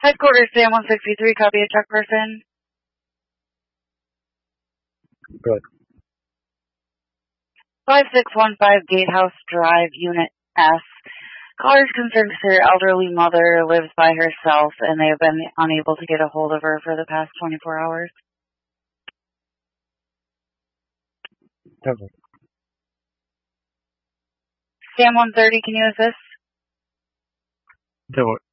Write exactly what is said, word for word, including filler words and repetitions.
Headquarters, Sam one sixty-three, copy a truck person. Good. five six one five Gatehouse Drive, Unit S. Caller's concerned her elderly mother lives by herself and they have been unable to get a hold of her for the past twenty-four hours. Perfect. Sam one thirty, can you assist? Do it.